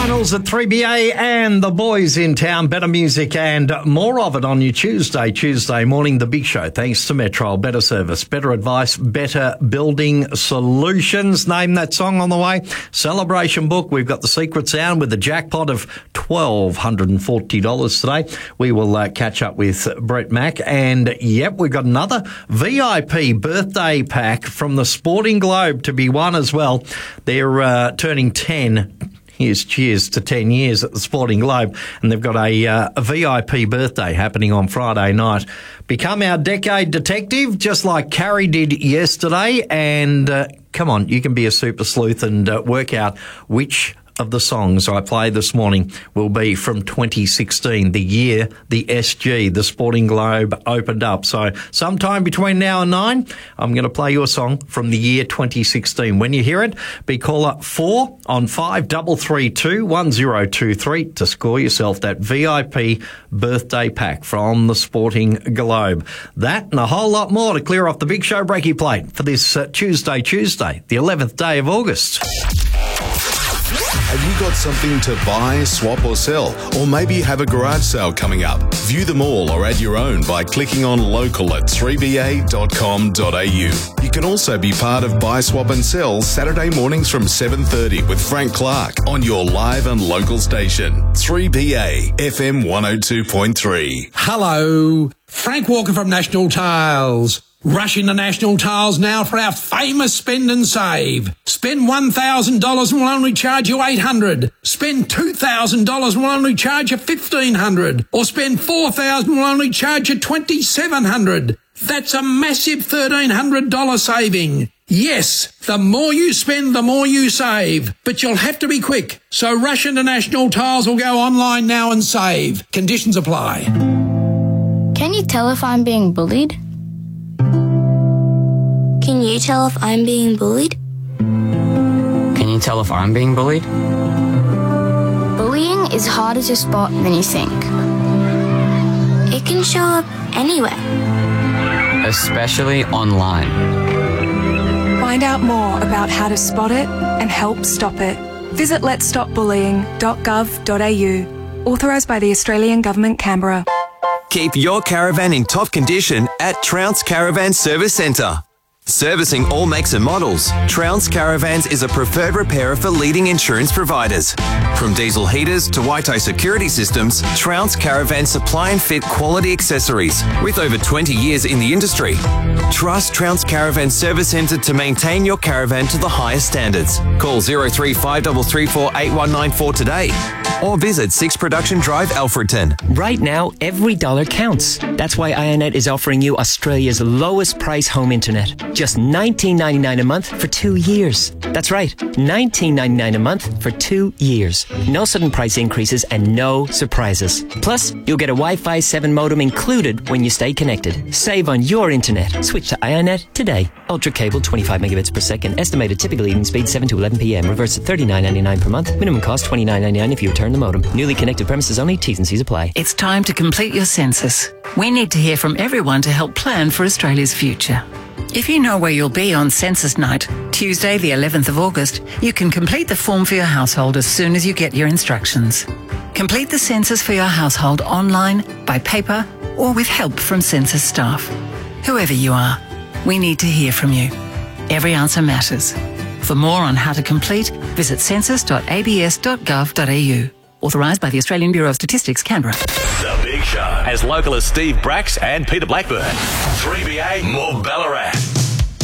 Finals at 3BA and the boys in town. Better music and more of it on your Tuesday morning. The Big Show. Thanks to Metro. Better service, better advice, better building solutions. Name that song on the way. Celebration book. We've got the secret sound with the jackpot of $1,240 today. We will catch up with Brett Mack. And yep, we've got another VIP birthday pack from the Sporting Globe to be won as well. They're turning 10. Here's cheers to 10 years at the Sporting Globe, and they've got a VIP birthday happening on Friday night. Become our decade detective, just like Carrie did yesterday, and come on, you can be a super sleuth and work out which of the songs I played this morning will be from 2016, the year the SG, the Sporting Globe, opened up. So sometime between now and 9, I'm going to play your song from the year 2016. When you hear it, be caller 4 on 5332 1023 to score yourself that VIP birthday pack from the Sporting Globe. That and a whole lot more to clear off the Big Show breaky plate for this Tuesday, the 11th day of August. Have you got something to buy, swap or sell? Or maybe you have a garage sale coming up? View them all or add your own by clicking on local at 3ba.com.au. You can also be part of Buy, Swap and Sell Saturday mornings from 7:30 with Frank Clark on your live and local station. 3BA FM 102.3. Hello, Frank Walker from National Tiles. Rush into National Tiles now for our famous spend and save. Spend $1,000 and we'll only charge you $800. Spend $2,000 and we'll only charge you $1,500. Or spend $4,000 and we'll only charge you $2,700. That's a massive $1,300 saving. Yes, the more you spend, the more you save. But you'll have to be quick. So rush into National Tiles or go online now and save. Conditions apply. Can you tell if I'm being bullied? Can you tell if I'm being bullied? Can you tell if I'm being bullied? Bullying is harder to spot than you think. It can show up anywhere. Especially online. Find out more about how to spot it and help stop it. Visit letsstopbullying.gov.au. Authorised by the Australian Government, Canberra. Keep your caravan in top condition at Trounce Caravan Service Centre. Servicing all makes and models, Trounce Caravans is a preferred repairer for leading insurance providers. From diesel heaters to Waito security systems, Trounce Caravans supply and fit quality accessories with over 20 years in the industry. Trust Trounce Caravan Service Centre to maintain your caravan to the highest standards. Call 0353348194 today or visit 6 Production Drive, Alfredton. Right now, every dollar counts. That's why Ionet is offering you Australia's lowest price home internet. Just $19.99 a month for 2 years. That's right, $19.99 a month for 2 years. No sudden price increases and no surprises. Plus, you'll get a Wi-Fi 7 modem included when you stay connected. Save on your internet. Switch to Ionet today. Ultra cable, 25 megabits per second. Estimated typical evening speed 7 to 11 p.m. Reverse at $39.99 per month. Minimum cost $29.99 if you return the modem. Newly connected premises only. T's and C's apply. It's time to complete your census. We need to hear from everyone to help plan for Australia's future. If you know where you'll be on census night, Tuesday the 11th of August, you can complete the form for your household as soon as you get your instructions. Complete the census for your household online, by paper, or with help from census staff. Whoever you are, we need to hear from you. Every answer matters. For more on how to complete, visit census.abs.gov.au. Authorised by the Australian Bureau of Statistics, Canberra. The Big Show. As local as Steve Bracks and Peter Blackburn. 3BA, more Ballarat.